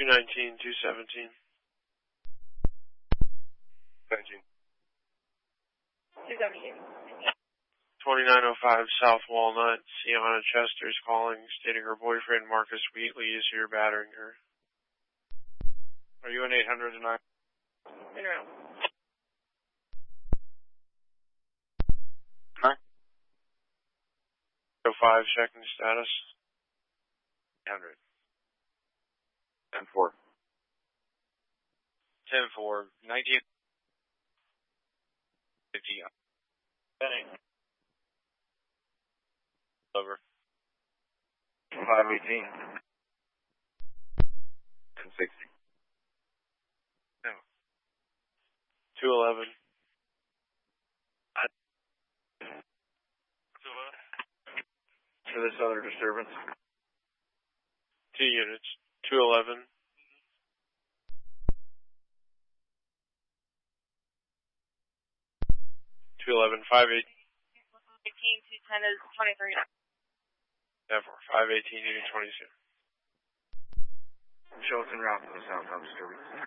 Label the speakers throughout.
Speaker 1: 219, 217.
Speaker 2: 19.
Speaker 3: 278.
Speaker 1: 2905 South Walnut. Sienna Chester's calling, stating her boyfriend Marcus Wheatley is here battering her.
Speaker 2: Are you in 800 tonight?
Speaker 3: In around.
Speaker 2: Huh?
Speaker 1: 05, checking status.
Speaker 2: 800. 10-4.
Speaker 1: 10-4, 19. 50.
Speaker 2: Benny.
Speaker 1: Over.
Speaker 2: 518. 1060.
Speaker 1: No. 211.
Speaker 2: For this other disturbance?
Speaker 1: 2 units. 211. 211, 518.
Speaker 3: 210 is 23.
Speaker 1: Therefore, 518, unit 22.
Speaker 2: Show us en route to the southbound disturbance.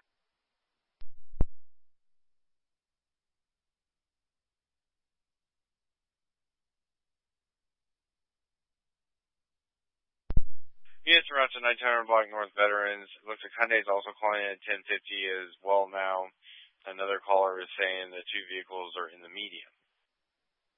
Speaker 1: Units en route to 900 block North Veterans. It looks like Hyundai is also calling at 1050 as well now. Another caller is saying the two vehicles are in the median.